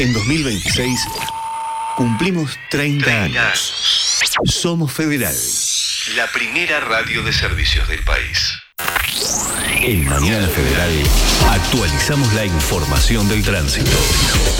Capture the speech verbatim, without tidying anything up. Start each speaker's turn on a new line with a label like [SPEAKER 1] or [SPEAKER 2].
[SPEAKER 1] En dos mil veintiséis cumplimos treinta años. Somos Federal, la primera radio de servicios del país. En Mañana Federal actualizamos la información del tránsito.